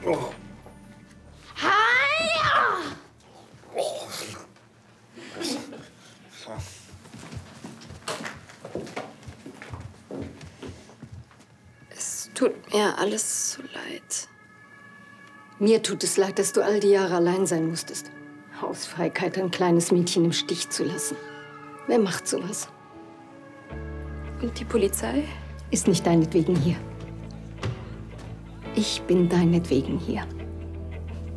Oh. Es tut mir alles so leid. Mir tut es leid, dass du all die Jahre allein sein musstest. Aus Feigheit ein kleines Mädchen im Stich zu lassen. Wer macht sowas? Und die Polizei? Ist nicht deinetwegen hier. Ich bin deinetwegen hier.